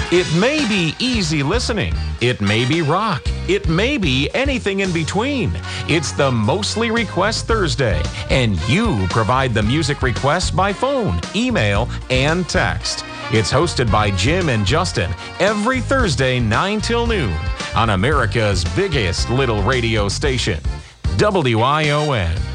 It may be easy listening. It may be rock. It may be anything in between. It's the Mostly Request Thursday, and you provide the music requests by phone, email, and text. It's hosted by Jim and Justin every Thursday, 9 till noon, on America's biggest little radio station, WION.